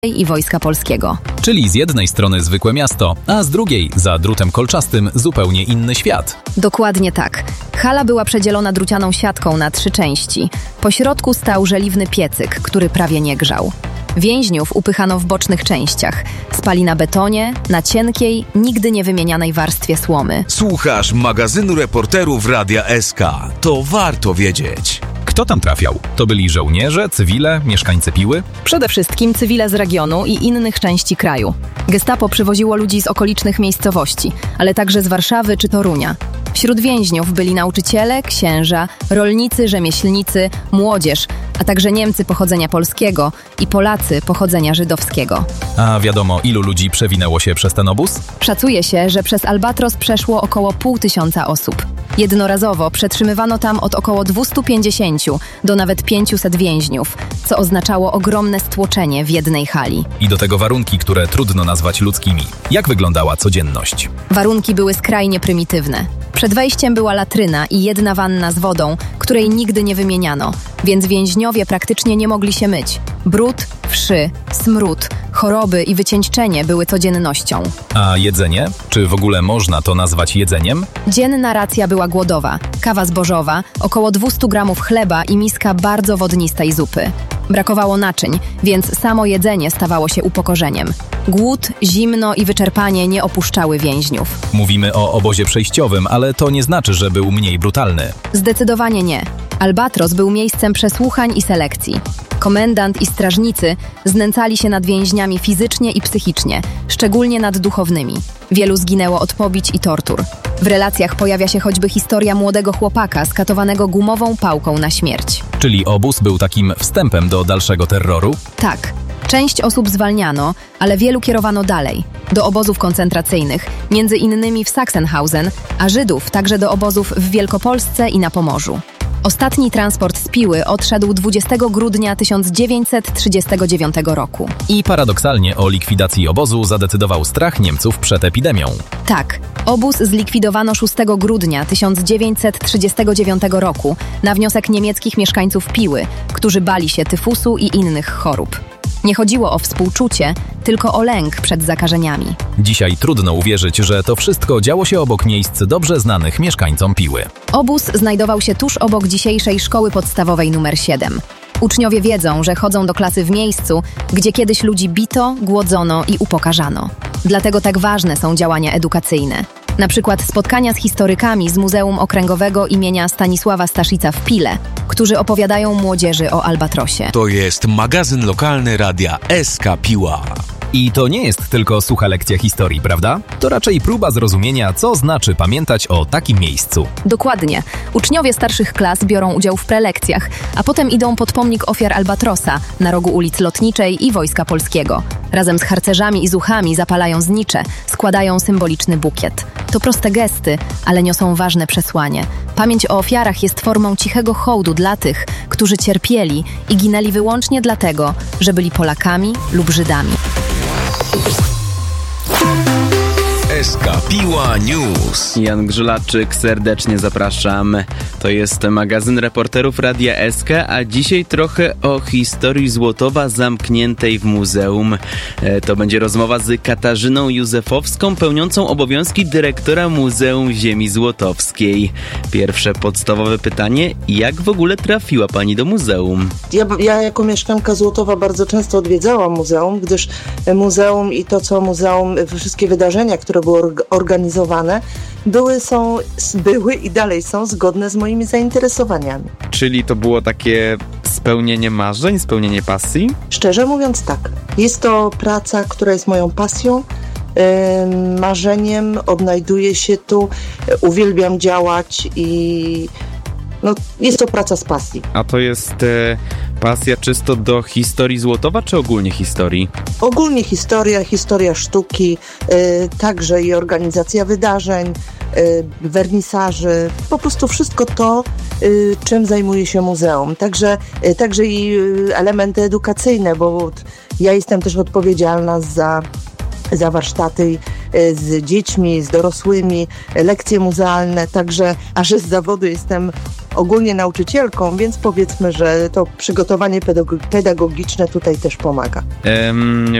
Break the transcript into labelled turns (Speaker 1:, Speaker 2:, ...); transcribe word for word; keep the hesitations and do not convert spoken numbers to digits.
Speaker 1: i Wojska Polskiego.
Speaker 2: Czyli z jednej strony zwykłe miasto, a z drugiej, za drutem kolczastym, zupełnie inny świat.
Speaker 1: Dokładnie tak. Hala była przedzielona drucianą siatką na trzy części. Po środku stał żeliwny piecyk, który prawie nie grzał. Więźniów upychano w bocznych częściach. Spali na betonie, na cienkiej, nigdy nie wymienianej warstwie słomy.
Speaker 3: Słuchasz magazynu reporterów Radia S K. To warto wiedzieć.
Speaker 2: Kto tam trafiał? To byli żołnierze, cywile, mieszkańcy Piły?
Speaker 1: Przede wszystkim cywile z regionu i innych części kraju. Gestapo przywoziło ludzi z okolicznych miejscowości, ale także z Warszawy czy Torunia. Wśród więźniów byli nauczyciele, księża, rolnicy, rzemieślnicy, młodzież, a także Niemcy pochodzenia polskiego i Polacy pochodzenia żydowskiego.
Speaker 2: A wiadomo, ilu ludzi przewinęło się przez ten obóz?
Speaker 1: Szacuje się, że przez Albatros przeszło około pół tysiąca osób. Jednorazowo przetrzymywano tam od około dwieście pięćdziesiąt do nawet pięćset więźniów, co oznaczało ogromne stłoczenie w jednej hali.
Speaker 2: I do tego warunki, które trudno nazwać ludzkimi. Jak wyglądała codzienność?
Speaker 1: Warunki były skrajnie prymitywne. Przed wejściem była latryna i jedna wanna z wodą, której nigdy nie wymieniano, więc więźniowie praktycznie nie mogli się myć. Brud, wszy, smród, choroby i wycieńczenie były codziennością.
Speaker 2: A jedzenie? Czy w ogóle można to nazwać jedzeniem?
Speaker 1: Dzienna racja była głodowa, kawa zbożowa, około dwieście gramów chleba i miska bardzo wodnistej zupy. Brakowało naczyń, więc samo jedzenie stawało się upokorzeniem. Głód, zimno i wyczerpanie nie opuszczały więźniów.
Speaker 2: Mówimy o obozie przejściowym, ale to nie znaczy, że był mniej brutalny.
Speaker 1: Zdecydowanie nie. Albatros był miejscem przesłuchań i selekcji. Komendant i strażnicy znęcali się nad więźniami fizycznie i psychicznie, szczególnie nad duchownymi. Wielu zginęło od pobić i tortur. W relacjach pojawia się choćby historia młodego chłopaka skatowanego gumową pałką na śmierć.
Speaker 2: Czyli obóz był takim wstępem do dalszego terroru?
Speaker 1: Tak. Część osób zwalniano, ale wielu kierowano dalej, do obozów koncentracyjnych, między innymi w Sachsenhausen, a Żydów także do obozów w Wielkopolsce i na Pomorzu. Ostatni transport z Piły odszedł dwudziestego grudnia tysiąc dziewięćset trzydziestego dziewiątego roku.
Speaker 2: I paradoksalnie o likwidacji obozu zadecydował strach Niemców przed epidemią.
Speaker 1: Tak, obóz zlikwidowano szóstego grudnia tysiąc dziewięćset trzydziestego dziewiątego roku na wniosek niemieckich mieszkańców Piły, którzy bali się tyfusu i innych chorób. Nie chodziło o współczucie, tylko o lęk przed zakażeniami.
Speaker 2: Dzisiaj trudno uwierzyć, że to wszystko działo się obok miejsc dobrze znanych mieszkańcom Piły.
Speaker 1: Obóz znajdował się tuż obok dzisiejszej szkoły podstawowej numer siedem. Uczniowie wiedzą, że chodzą do klasy w miejscu, gdzie kiedyś ludzi bito, głodzono i upokarzano. Dlatego tak ważne są działania edukacyjne. Na przykład spotkania z historykami z Muzeum Okręgowego imienia Stanisława Staszica w Pile, którzy opowiadają młodzieży o Albatrosie.
Speaker 3: To jest magazyn lokalny Radia S K Piła.
Speaker 2: I to nie jest tylko sucha lekcja historii, prawda? To raczej próba zrozumienia, co znaczy pamiętać o takim miejscu.
Speaker 1: Dokładnie. Uczniowie starszych klas biorą udział w prelekcjach, a potem idą pod pomnik ofiar Albatrosa na rogu ulic Lotniczej i Wojska Polskiego. Razem z harcerzami i zuchami zapalają znicze, składają symboliczny bukiet. To proste gesty, ale niosą ważne przesłanie. Pamięć o ofiarach jest formą cichego hołdu dla tych, którzy cierpieli i ginęli wyłącznie dlatego, że byli Polakami lub Żydami.
Speaker 3: S K Piła News.
Speaker 4: Jan Grzelaczyk, serdecznie zapraszam. To jest magazyn reporterów Radia S K, a dzisiaj trochę o historii Złotowa zamkniętej w muzeum. To będzie rozmowa z Katarzyną Józefowską, pełniącą obowiązki dyrektora Muzeum Ziemi Złotowskiej. Pierwsze podstawowe pytanie, jak w ogóle trafiła pani do muzeum?
Speaker 5: Ja, ja jako mieszkanka Złotowa bardzo często odwiedzałam muzeum, gdyż muzeum i to, co muzeum, wszystkie wydarzenia, które były organizowane, były, są, były i dalej są zgodne z moimi zainteresowaniami.
Speaker 4: Czyli to było takie spełnienie marzeń, spełnienie pasji?
Speaker 5: Szczerze mówiąc tak. Jest to praca, która jest moją pasją, yy, marzeniem, odnajduję się tu, uwielbiam działać i no, jest to praca z pasji.
Speaker 4: A to jest e, pasja czysto do historii Złotowa, czy ogólnie historii?
Speaker 5: Ogólnie historia, historia sztuki, y, także i organizacja wydarzeń, y, wernisaży, po prostu wszystko to, y, czym zajmuje się muzeum. Także, y, także i y, elementy edukacyjne, bo ja jestem też odpowiedzialna za za warsztaty z dziećmi, z dorosłymi, lekcje muzealne, także aż z zawodu jestem ogólnie nauczycielką, więc powiedzmy, że to przygotowanie pedagogiczne tutaj też pomaga.